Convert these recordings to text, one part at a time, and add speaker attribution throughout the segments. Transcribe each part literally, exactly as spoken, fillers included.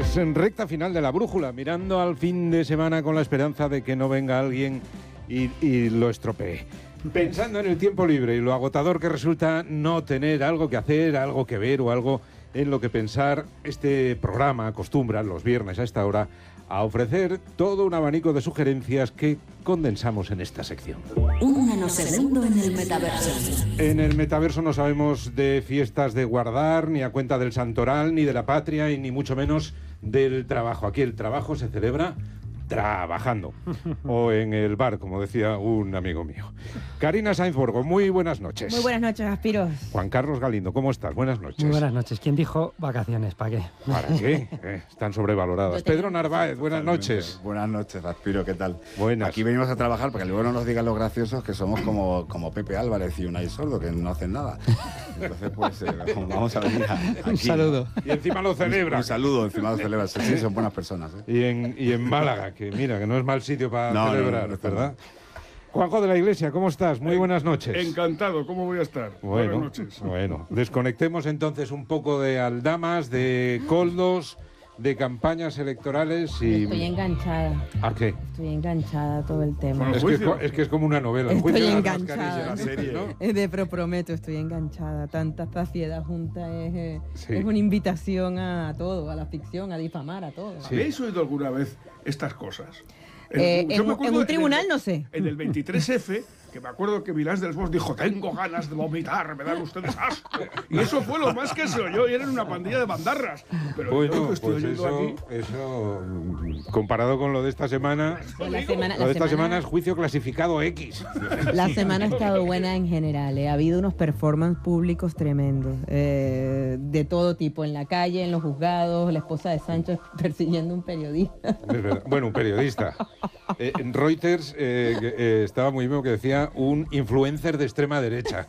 Speaker 1: Pues en recta final de la brújula, mirando al fin de semana con la esperanza de que no venga alguien y, y lo estropee. Pensando en el tiempo libre y lo agotador que resulta no tener algo que hacer, algo que ver o algo en lo que pensar, este programa acostumbra los viernes a esta hora a ofrecer todo un abanico de sugerencias que condensamos en esta sección.
Speaker 2: Un nanosegundo en el metaverso.
Speaker 1: En el metaverso no sabemos de fiestas de guardar, ni a cuenta del santoral, ni de la patria, y ni mucho menos del trabajo. Aquí el trabajo se celebra trabajando, o en el bar, como decía un amigo mío. Karina Sainz Borgo, muy buenas noches.
Speaker 3: Muy buenas noches, Aspiros.
Speaker 1: Juan Carlos Galindo, ¿cómo estás? Buenas noches.
Speaker 4: Muy buenas noches. ¿Quién dijo vacaciones? ¿Para qué?
Speaker 1: ¿Para qué? Eh, están sobrevaloradas. Pedro Narváez, buenas
Speaker 5: Totalmente.
Speaker 1: noches.
Speaker 5: Buenas noches, Aspiro, ¿qué tal?
Speaker 1: Buenas.
Speaker 5: Aquí venimos a trabajar para que luego no nos digan los graciosos que somos como, como Pepe Álvarez y Unai Sordo, que no hacen nada. Entonces, pues, eh, vamos a venir a, aquí.
Speaker 4: Un saludo.
Speaker 1: Y encima lo celebran.
Speaker 5: Un, un saludo, encima lo celebran. Sí, sí, son buenas personas. ¿eh?
Speaker 1: Y en, y en Málaga, que mira, que no es mal sitio para
Speaker 5: No,
Speaker 1: celebrar,
Speaker 5: no, no, no,
Speaker 1: ¿verdad? Juanjo de la Iglesia, ¿cómo estás? Muy buenas noches.
Speaker 6: Encantado, ¿cómo voy a estar?
Speaker 1: Bueno,
Speaker 6: Buenas noches.
Speaker 1: bueno, desconectemos entonces un poco de aldamas, de coldos, de campañas electorales y...
Speaker 3: Estoy enganchada.
Speaker 1: ¿A qué?
Speaker 3: Estoy enganchada a todo el tema.
Speaker 6: Bueno,
Speaker 1: Es que es,
Speaker 6: juicio.
Speaker 1: co- es que es como una novela. el
Speaker 3: Estoy
Speaker 1: juicio de las
Speaker 3: enganchada.
Speaker 1: mascarillas,
Speaker 5: La serie.
Speaker 1: ¿no?
Speaker 3: Eh, De pero prometo, estoy enganchada. Tanta saciedad junta es, eh,
Speaker 1: Sí.
Speaker 3: es una invitación a todo, a la ficción, a difamar, a todo.
Speaker 1: Sí.
Speaker 6: ¿Habéis oído alguna vez estas cosas?
Speaker 3: Eh,
Speaker 6: Yo
Speaker 3: en-
Speaker 6: me acuerdo
Speaker 3: en un
Speaker 6: el-
Speaker 3: tribunal no sé.
Speaker 6: En el veintitrés efe, que me acuerdo que Vilás del Bosque dijo, tengo ganas de vomitar, me dan ustedes asco. Y eso fue lo más que se oyó, y eran una pandilla de bandarras. Pero yo
Speaker 1: Bueno,
Speaker 6: que estoy
Speaker 1: pues
Speaker 6: oyendo
Speaker 1: eso,
Speaker 6: aquí...
Speaker 1: eso, mm, comparado con lo de esta semana,
Speaker 3: Pues la semana,
Speaker 1: lo
Speaker 3: la
Speaker 1: de esta semana
Speaker 3: semana-
Speaker 1: es juicio clasificado X.
Speaker 3: La semana ha estado buena en general. eh. Ha habido unos performances públicos tremendos. eh, de todo tipo. En la calle, en los juzgados, la esposa de Sancho persiguiendo a un periodista.
Speaker 1: Es verdad. Bueno, un periodista. Eh, en Reuters eh, que, eh, estaba muy bien que decía un influencer de extrema derecha.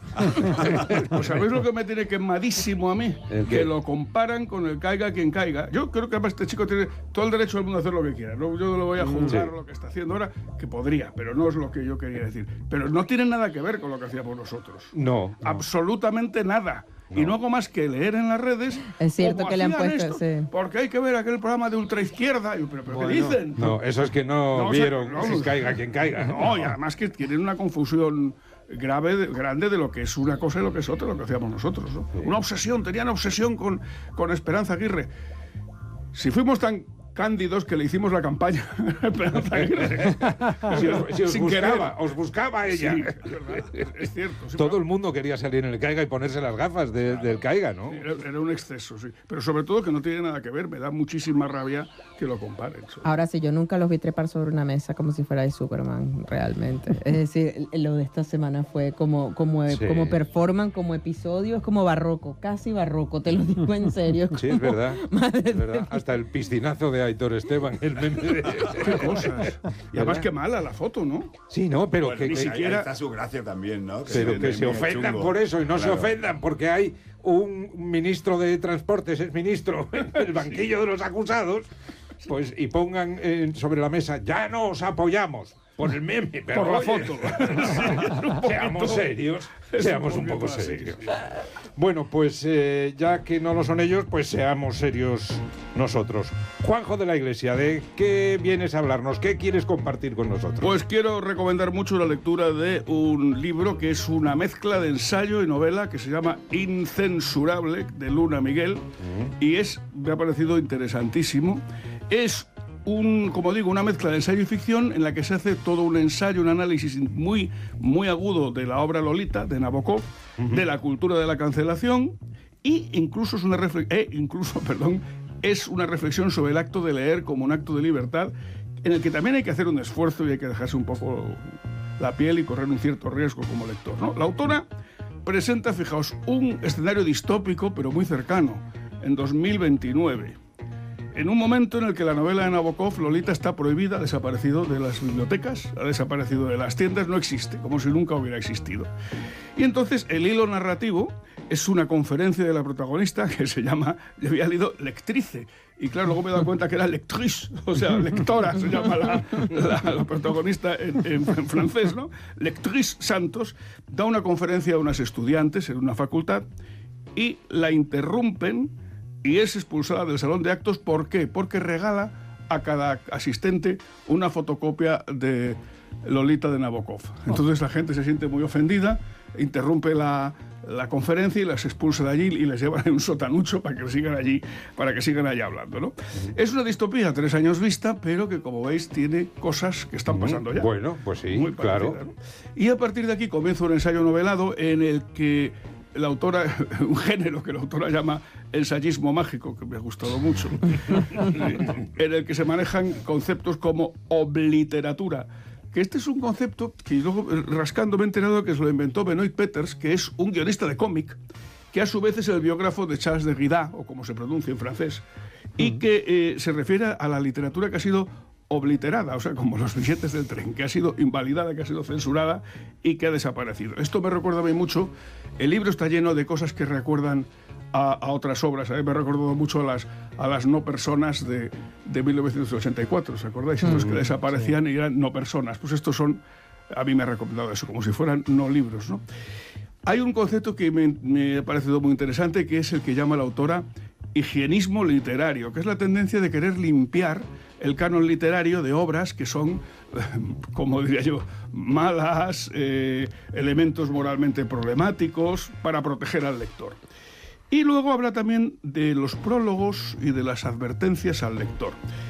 Speaker 6: Pues ¿sabéis lo que me tiene quemadísimo a mí?
Speaker 1: ¿El qué?
Speaker 6: Que lo comparan con el caiga quien caiga. Yo creo que además este chico tiene todo el derecho del mundo a hacer lo que quiera. No, yo no lo voy a juzgar
Speaker 1: Sí.
Speaker 6: lo que está haciendo ahora, que podría, pero no es lo que yo quería decir. Pero no tiene nada que ver con lo que hacíamos nosotros.
Speaker 1: No. no.
Speaker 6: Absolutamente nada. Y no hago más que leer en las redes.
Speaker 3: Es cierto
Speaker 6: cómo
Speaker 3: que le han
Speaker 6: hacían
Speaker 3: puesto,
Speaker 6: esto,
Speaker 3: sí.
Speaker 6: Porque hay que ver aquel programa de ultraizquierda. Y yo, ¿Pero, pero
Speaker 4: Bueno,
Speaker 6: qué dicen?
Speaker 1: No, eso es que no,
Speaker 6: No, o sea,
Speaker 1: vieron
Speaker 6: no,
Speaker 1: si caiga quien caiga.
Speaker 6: No, y además que tienen una confusión grave, de- grande de lo que es una cosa y lo que es otra, lo que hacíamos nosotros. ¿no? Una obsesión, tenían obsesión con, con Esperanza Aguirre. Si fuimos tan cándidos que le hicimos la campaña a Esperanza Aguirre.
Speaker 1: Si os, si os
Speaker 6: Sin
Speaker 1: buscaba,
Speaker 6: querer.
Speaker 1: os buscaba ella.
Speaker 6: Sí, es verdad, es- es cierto. sí,
Speaker 1: Todo el mundo quería salir en el caiga y ponerse las gafas de- del caiga, ¿no?
Speaker 6: Era, era un exceso, sí. Pero sobre todo que no tiene nada que ver, me da muchísima rabia que lo comparen.
Speaker 3: Ahora sí, yo nunca los vi trepar sobre una mesa como si fuera de Superman, realmente. Es decir, lo de esta semana fue como, como,
Speaker 1: Sí.
Speaker 3: como performance, como episodio, es como barroco, casi barroco, te lo digo en serio.
Speaker 1: Sí, es
Speaker 3: como-
Speaker 1: verdad.
Speaker 3: Madre
Speaker 1: Es verdad. Hasta el piscinazo de Aitor Esteban, el meme de...
Speaker 6: Qué cosas. Y además qué mala la foto, ¿no?
Speaker 1: Sí, no, pero
Speaker 5: Bueno,
Speaker 1: que,
Speaker 5: ni
Speaker 1: que-
Speaker 5: siquiera está su gracia también, ¿no?
Speaker 1: pero
Speaker 5: se
Speaker 1: que
Speaker 5: ve
Speaker 1: se
Speaker 5: muy
Speaker 1: ofendan
Speaker 5: chungo.
Speaker 1: por eso y no se
Speaker 5: Claro.
Speaker 1: ofendan porque hay un ministro de Transportes, es ministro, en el banquillo de los acusados, pues y pongan eh, sobre la mesa, ya no os apoyamos por el meme, pero
Speaker 6: Por la
Speaker 1: oye,
Speaker 6: foto.
Speaker 1: seamos serios,
Speaker 6: Es
Speaker 1: seamos
Speaker 6: un
Speaker 1: un poco
Speaker 6: poquito así,
Speaker 1: serios.
Speaker 6: sí.
Speaker 1: Bueno, pues eh, ya que no lo son ellos, pues seamos serios nosotros. Juanjo de la Iglesia, ¿de qué vienes a hablarnos? ¿Qué quieres compartir con nosotros?
Speaker 6: Pues quiero recomendar mucho la lectura de un libro que es una mezcla de ensayo y novela que se llama Incensurable, de Luna Miguel, y es, me ha parecido interesantísimo. Es un, como digo, una mezcla de ensayo y ficción en la que se hace todo un ensayo, un análisis muy, muy agudo de la obra Lolita, de Nabokov, de la cultura de la cancelación, y incluso es una refle- eh, incluso, perdón, es una reflexión sobre el acto de leer como un acto de libertad, en el que también hay que hacer un esfuerzo y hay que dejarse un poco la piel y correr un cierto riesgo como lector, ¿no? La autora presenta, fijaos, un escenario distópico, pero muy cercano, en dos mil veintinueve. En un momento en el que la novela de Nabokov, Lolita, está prohibida, ha desaparecido de las bibliotecas, ha desaparecido de las tiendas, no existe, como si nunca hubiera existido. Y entonces el hilo narrativo es una conferencia de la protagonista que se llama, yo había leído Lectrice, y claro, luego me he dado cuenta que era lectrice, o sea, lectora se llama la, la- la protagonista en, en- en francés, ¿no? Lectrice Santos da una conferencia a unas estudiantes en una facultad y la interrumpen y es expulsada del salón de actos. ¿Por qué? Porque regala a cada asistente una fotocopia de Lolita de Nabokov. Entonces la gente se siente muy ofendida, interrumpe la, la conferencia y las expulsa de allí y les llevan en un sotanucho para que sigan allí, para que sigan allí hablando, ¿no? Es una distopía tres años vista, pero que, como veis, tiene cosas que están pasando ya.
Speaker 1: Bueno, pues sí,
Speaker 6: muy
Speaker 1: claro.
Speaker 6: parecida, ¿no? Y a partir de aquí comienza un ensayo novelado en el que la autora, un género que la autora llama ensayismo mágico, que me ha gustado mucho, en el que se manejan conceptos como obliteratura, que este es un concepto que luego, rascando, me he enterado que se lo inventó Benoit Peters, que es un guionista de cómic, que a su vez es el biógrafo de Charles Derrida, o como se pronuncia en francés, y que eh, se refiere a la literatura que ha sido obliterada, o sea, como los billetes del tren, que ha sido invalidada, que ha sido censurada y que ha desaparecido. Esto me recuerda a mí mucho. El libro está lleno de cosas que recuerdan a, a otras obras. A mí me ha recordado mucho a las, a las no personas de, de mil novecientos ochenta y cuatro, ¿os acordáis? Mm, Los que desaparecían sí. y eran no personas. Pues estos son, a mí me ha recomendado eso, como si fueran no libros, ¿no? Hay un concepto que me, me ha parecido muy interesante, que es el que llama la autora higienismo literario, que es la tendencia de querer limpiar el canon literario de obras que son, como diría yo, malas, eh, elementos moralmente problemáticos, para proteger al lector. Y luego habla también de los prólogos y de las advertencias al lector.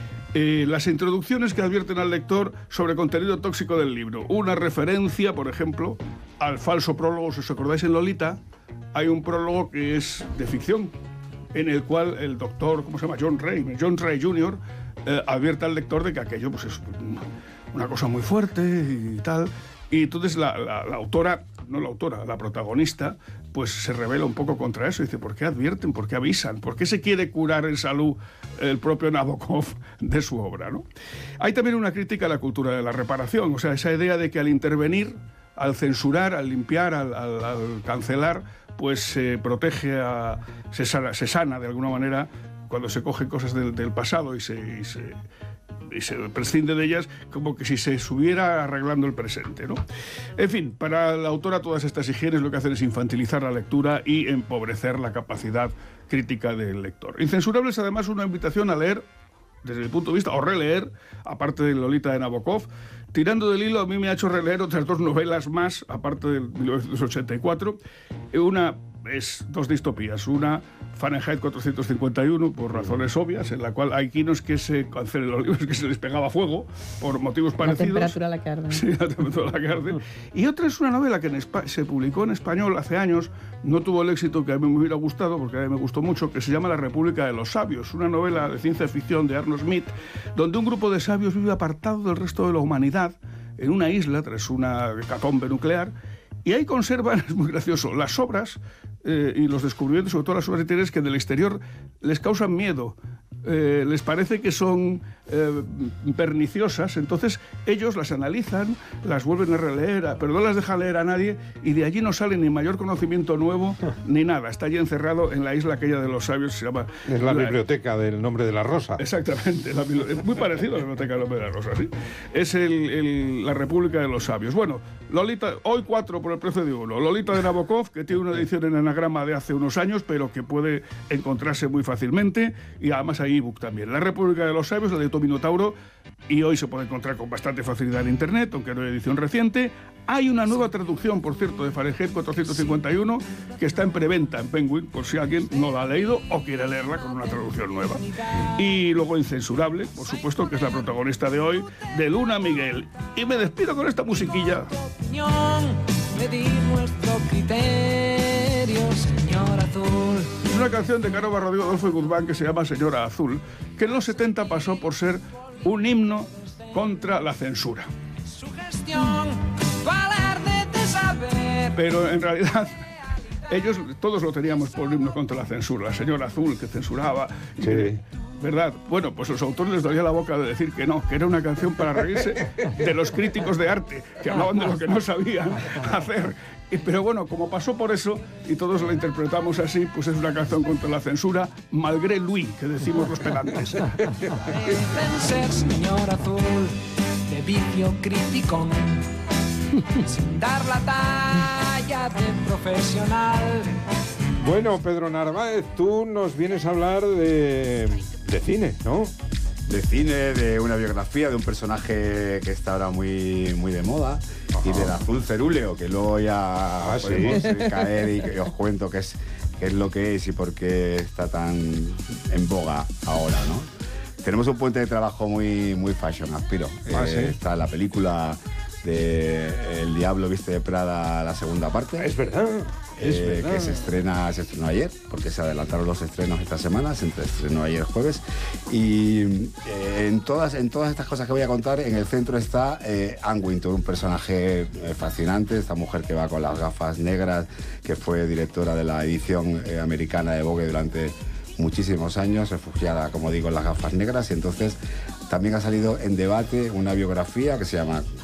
Speaker 6: Eh, las introducciones que advierten al lector sobre contenido tóxico del libro. Una referencia, por ejemplo, al falso prólogo. Si os acordáis, en Lolita hay un prólogo que es de ficción, en el cual el doctor, ¿cómo se llama? John Ray, John Ray junior, eh, advierte al lector de que aquello pues, es una cosa muy fuerte y tal. Y entonces la, la, la autora, no la autora, la protagonista, pues se revela un poco contra eso. Dice, ¿por qué advierten? ¿Por qué avisan? ¿Por qué se quiere curar en salud el propio Nabokov de su obra, ¿no? Hay también una crítica a la cultura de la reparación, o sea, esa idea de que al intervenir, al censurar, al limpiar, al, al, al cancelar, pues se protege, a, se, sana, se sana de alguna manera cuando se cogen cosas del, del pasado y se, y, se, y se prescinde de ellas, como que si se estuviera arreglando el presente, ¿no? En fin, para la autora todas estas higienes lo que hacen es infantilizar la lectura y empobrecer la capacidad crítica del lector. Incensurable es además una invitación a leer, desde mi punto de vista, o releer, aparte de Lolita de Nabokov. Tirando del hilo, a mí me ha hecho releer otras dos novelas más, aparte del mil novecientos ochenta y cuatro. Una es dos distopías. Una, Fahrenheit cuatrocientos cincuenta y uno, por razones obvias, en la cual hay quinos que se cancelen los libros, que se les pegaba fuego, por motivos parecidos.
Speaker 3: La temperatura a la que arde.
Speaker 6: Sí, la temperatura a la que arde. Y otra es una novela que en Espa- se publicó en español hace años, no tuvo el éxito que a mí me hubiera gustado, porque a mí me gustó mucho, que se llama La República de los Sabios, una novela de ciencia ficción de Arno Smith, donde un grupo de sabios vive apartado del resto de la humanidad, en una isla, tras una hecatombe nuclear, y ahí conservan, es muy gracioso, las obras eh, y los descubrimientos, sobre todo las obras literarias, que del exterior les causan miedo, eh, les parece que son eh, perniciosas, entonces ellos las analizan, las vuelven a releer, pero no las dejan leer a nadie, y de allí no sale ni mayor conocimiento nuevo, ni nada. Está allí encerrado en la isla aquella de los sabios, se llama...
Speaker 1: Es la, la biblioteca del Nombre de la Rosa.
Speaker 6: Exactamente, la, es muy parecido a la biblioteca del Nombre de la Rosa, ¿sí? Es el, el, la República de los Sabios. Bueno, Lolita, hoy cuatro por el precio de uno. Lolita de Nabokov, que tiene una edición en anagrama de hace unos años, pero que puede encontrarse muy fácilmente, y además hay ebook también. La República de los Sabios, la de Minotauro, y hoy se puede encontrar con bastante facilidad en internet, aunque no hay edición reciente. Hay una nueva traducción, por cierto, de Fahrenheit cuatrocientos cincuenta y uno, que está en preventa en Penguin, por si alguien no la ha leído o quiere leerla con una traducción nueva. Y luego Incensurable, por supuesto, que es la protagonista de hoy, de Luna Miguel. Y me despido con esta musiquilla. Es una canción de Caro Rodrigo, Adolfo y Guzmán, que se llama Señora Azul, que en los setenta pasó por ser un himno contra la censura. Pero en realidad ellos todos lo teníamos por un himno contra la censura. La Señora Azul, que censuraba.
Speaker 1: Sí.
Speaker 6: ¿Verdad? Bueno, pues los autores les dolía la boca de decir que no, que era una canción para reírse de los críticos de arte, que hablaban de lo que no sabían hacer. Y, pero bueno, como pasó por eso, y todos la interpretamos así, pues es una canción contra la censura, malgré lui, que decimos los pedantes.
Speaker 7: Ser señor azul, de vicio criticón, sin dar la talla de profesional,
Speaker 1: Bueno, Pedro Narváez, tú nos vienes a hablar de, de cine, ¿no?
Speaker 5: De cine, de una biografía de un personaje que está ahora muy, muy de moda. Ajá. Y del azul cerúleo, que luego ya
Speaker 1: ah,
Speaker 5: podemos
Speaker 1: ¿sí?
Speaker 5: caer y que os cuento qué es, qué es lo que es y por qué está tan en boga ahora, ¿no? Tenemos un puente de trabajo muy, muy fashion, Aspiro.
Speaker 1: Ah,
Speaker 5: eh,
Speaker 1: ¿sí?
Speaker 5: Está la película de El Diablo Viste de Prada, la segunda parte.
Speaker 1: Es verdad. Es
Speaker 5: Eh,
Speaker 1: verdad.
Speaker 5: que se estrena, se estrenó ayer, porque se adelantaron los estrenos esta semana, se estrenó ayer jueves. Y eh, en, todas, en todas estas cosas que voy a contar, en el centro está eh, Anne Wintour, un personaje eh, fascinante, esta mujer que va con las gafas negras, que fue directora de la edición eh, americana de Vogue durante muchísimos años, refugiada, como digo, en las gafas negras, y entonces también ha salido en debate una biografía que se llama